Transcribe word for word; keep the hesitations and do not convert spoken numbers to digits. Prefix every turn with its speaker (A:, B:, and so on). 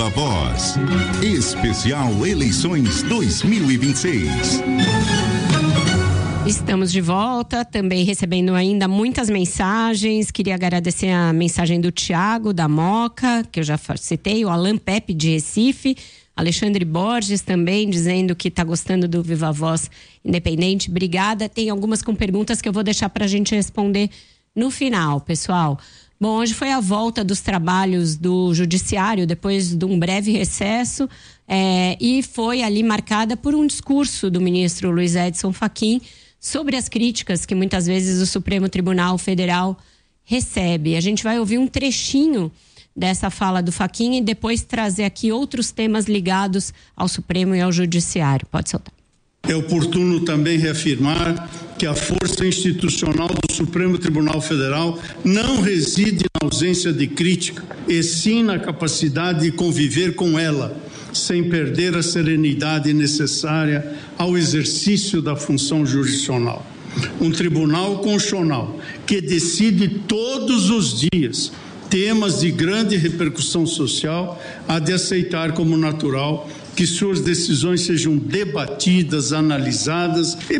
A: Viva Voz. Especial Eleições dois mil e vinte e seis.
B: Estamos de volta, também recebendo ainda muitas mensagens. Queria agradecer a mensagem do Tiago, da Moca, que eu já citei, o Alan Pepe, de Recife, Alexandre Borges também, dizendo que está gostando do Viva Voz Independente. Obrigada. Tem algumas com perguntas que eu vou deixar para a gente responder no final, pessoal. Bom, hoje foi a volta dos trabalhos do Judiciário, depois de um breve recesso, é, e foi ali marcada por um discurso do ministro Luiz Edson Fachin sobre as críticas que muitas vezes o Supremo Tribunal Federal recebe. A gente vai ouvir um trechinho dessa fala do Fachin e depois trazer aqui outros temas ligados ao Supremo e ao Judiciário. Pode soltar.
C: É oportuno também reafirmar que a força institucional do Supremo Tribunal Federal não reside na ausência de crítica, e sim na capacidade de conviver com ela, sem perder a serenidade necessária ao exercício da função jurisdicional. Um tribunal constitucional que decide todos os dias temas de grande repercussão social há de aceitar como natural que suas decisões sejam debatidas, analisadas e